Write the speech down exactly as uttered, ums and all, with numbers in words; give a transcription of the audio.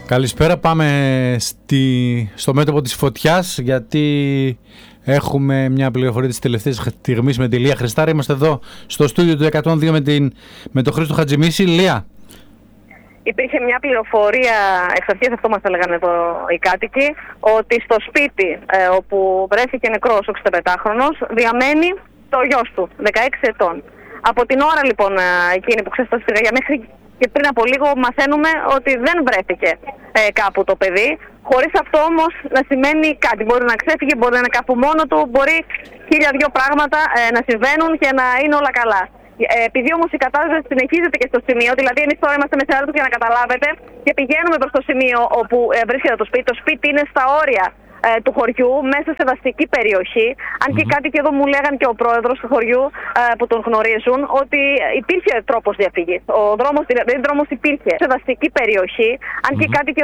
Καλησπέρα, πάμε στη, στο μέτωπο της φωτιάς, γιατί έχουμε μια πληροφορία της τελευταίας στιγμής με τη Λία Χριστάρα. Είμαστε εδώ στο στούντιο του εκατόν δύο με, την, με τον Χρήστο Χατζημίση. Λία. Υπήρχε μια πληροφορία, εξ αρχής αυτό μας έλεγαν εδώ οι κάτοικοι, ότι στο σπίτι ε, όπου βρέθηκε νεκρός ο εξήντα διαμένει το γιος του, δεκαέξι ετών. Από την ώρα λοιπόν εκείνη που ξέσπασε στη Γαλλία μέχρι και πριν από λίγο μαθαίνουμε ότι δεν βρέθηκε ε, κάπου το παιδί. Χωρίς αυτό όμως να σημαίνει κάτι. Μπορεί να ξέφυγε, μπορεί να είναι κάπου μόνο του, μπορεί χίλια δυο πράγματα ε, να συμβαίνουν και να είναι όλα καλά. Ε, επειδή όμως η κατάσταση συνεχίζεται και στο σημείο, δηλαδή εμείς τώρα είμαστε μέσα του για να καταλάβετε και πηγαίνουμε προς το σημείο όπου ε, βρίσκεται το σπίτι. Το σπίτι είναι στα όρια ε, του χωριού, μέσα σε δαστική περιοχή. Αν και mm-hmm. κάτι και εδώ μου λέγαν και ο πρόεδρος του χωριού ε, που τον γνωρίζουν, ότι υπήρχε τρόπος διαφυγής. Ο δρόμος, δηλαδή, δρόμος υπήρχε σε δαστική περιοχή. Αν mm-hmm. και κάτι και